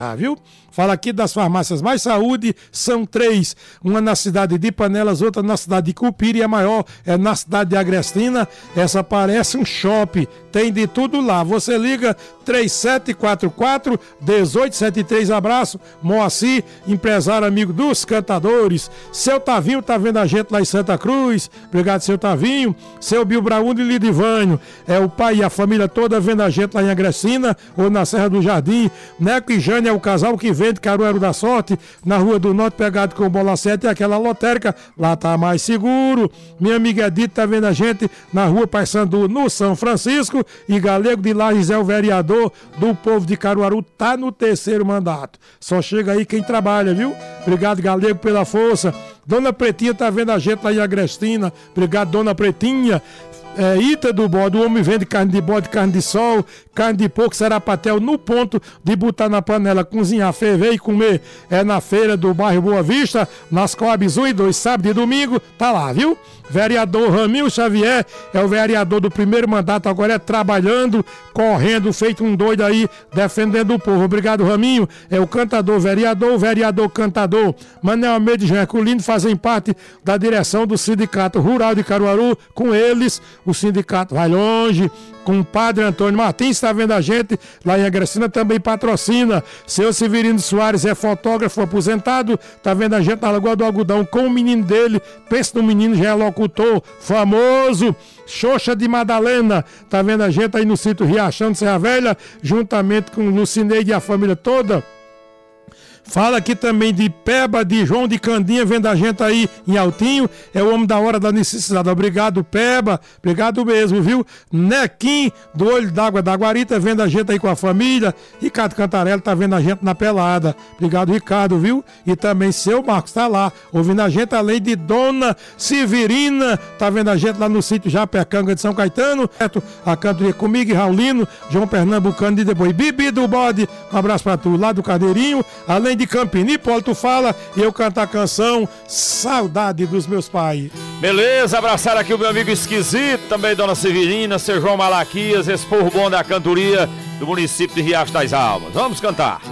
Viu? Fala aqui das farmácias Mais Saúde, são 3, uma na cidade de Panelas, outra na cidade de Cupira e a maior é na cidade de Agrestina. Essa parece um shopping, tem de tudo lá. Você liga 3744-1873. Abraço, Moacir, empresário amigo dos cantadores. Seu Tavinho tá vendo a gente lá em Santa Cruz, obrigado seu Tavinho. Seu Bill Brauno e Lidivânio, é o pai e a família toda vendo a gente lá em Agrestina ou na Serra do Jardim. Neco e Jane é o casal que vende Caruaru da Sorte, na Rua do Norte, pegado com o Bola 7 e aquela lotérica, lá tá mais seguro. Minha amiga Edith tá vendo a gente na Rua Paysandu, no São Francisco, e Galego de Lages é o vereador do povo de Caruaru, tá no 3º mandato. Só chega aí quem trabalha, viu? Obrigado, Galego, pela força. Dona Pretinha tá vendo a gente lá em Agrestina, obrigado, Dona Pretinha. Ita do bode, o homem vende carne de bode, carne de sol, carne de porco, sarapatel, no ponto de botar na panela, cozinhar, ferver e comer. É na feira do bairro Boa Vista, nas Coabs 1 e 2, sábado e domingo, tá lá, viu? Vereador Ramil Xavier é o vereador do 1º mandato, agora é trabalhando, correndo, feito um doido aí, defendendo o povo. Obrigado, Raminho. É o cantador vereador cantador. Manel Almeida e Jean Herculino fazem parte da direção do Sindicato Rural de Caruaru. Com eles, o sindicato vai longe. Com o padre Antônio Martins, está vendo a gente lá em Agrestina, também patrocina. Seu Severino Soares é fotógrafo aposentado, está vendo a gente na Lagoa do Algodão com o menino dele. Pensa no menino, já é locutor famoso. Xoxa de Madalena, tá vendo a gente aí no sítio Riachão de Serra Velha, juntamente com o Lucineide e a família toda. Fala aqui também de Peba, de João de Candinha, vendo a gente aí em Altinho. É o homem da hora da necessidade. Obrigado, Peba. Obrigado mesmo, viu? Nequim, do Olho d'Água da Guarita, vendo a gente aí com a família. Ricardo Cantarelli tá vendo a gente na pelada. Obrigado, Ricardo, viu? E também seu Marcos tá lá, ouvindo a gente, além de Dona Severina, tá vendo a gente lá no sítio Japecanga de São Caetano. A cantoria comigo e Raulino, João Pernambucano e depois Bibi do Bode. Um abraço pra tu, lá do Cadeirinho. Além de Campini, Hipólito fala e eu canto a canção Saudade dos Meus Pais. Beleza, abraçar aqui o meu amigo esquisito, também Dona Severina, seu João Malaquias, esse povo bom da cantoria do município de Riacho das Almas. Vamos cantar.